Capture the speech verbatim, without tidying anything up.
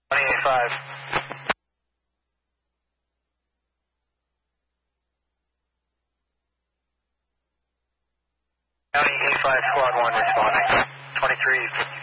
twenty-eight five. County eight five Squad one responding. twenty-three.